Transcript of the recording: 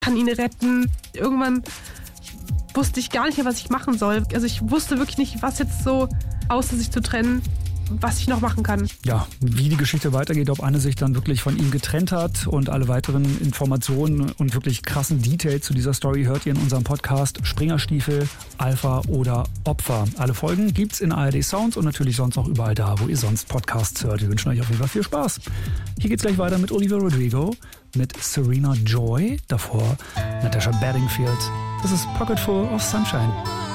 kann ihn retten. Irgendwann wusste ich gar nicht mehr, was ich machen soll. Also ich wusste wirklich nicht, was jetzt so, außer sich zu trennen, was ich noch machen kann. Ja, wie die Geschichte weitergeht, ob Anne sich dann wirklich von ihm getrennt hat und alle weiteren Informationen und wirklich krassen Details zu dieser Story hört ihr in unserem Podcast Springerstiefel, Alpha oder Opfer. Alle Folgen gibt's in ARD Sounds und natürlich sonst auch überall da, wo ihr sonst Podcasts hört. Wir wünschen euch auf jeden Fall viel Spaß. Hier geht's gleich weiter mit Olivia Rodrigo, mit Serena Joy, davor Natasha Bedingfield. Das ist Pocketful of Sunshine.